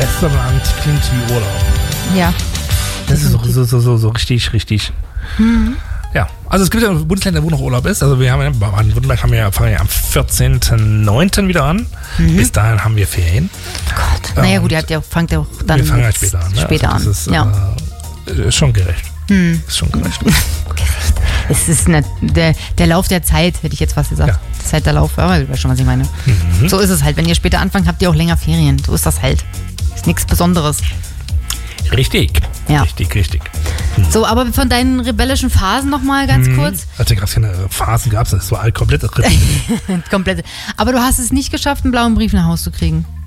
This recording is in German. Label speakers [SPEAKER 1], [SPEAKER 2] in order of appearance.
[SPEAKER 1] Westerland klingt wie Urlaub.
[SPEAKER 2] Ja.
[SPEAKER 1] Das ist so richtig. Ja, also es gibt ja Bundesländer, wo noch Urlaub ist. Also wir haben ja, Baden-Württemberg fangen ja am 14.09. wieder an. Bis dahin haben wir Ferien.
[SPEAKER 2] Gott. Naja gut, fangt ja auch dann
[SPEAKER 1] wir fangen halt später an. Ne?
[SPEAKER 2] Später
[SPEAKER 1] also das ist schon gerecht. Ist schon gerecht.
[SPEAKER 2] Es ist der Lauf der Zeit, hätte ich jetzt fast gesagt.
[SPEAKER 1] Ja.
[SPEAKER 2] Das ist halt der Lauf, aber du weißt schon, was ich meine. So ist es halt. Wenn ihr später anfangt, habt ihr auch länger Ferien. So ist das halt. Ist nichts Besonderes.
[SPEAKER 1] Richtig.
[SPEAKER 2] Ja.
[SPEAKER 1] Richtig.
[SPEAKER 2] So, aber von deinen rebellischen Phasen nochmal ganz kurz.
[SPEAKER 1] Also gab es keine Phasen, das war komplett
[SPEAKER 2] Komplett. Aber du hast es nicht geschafft, einen blauen Brief nach Hause zu kriegen.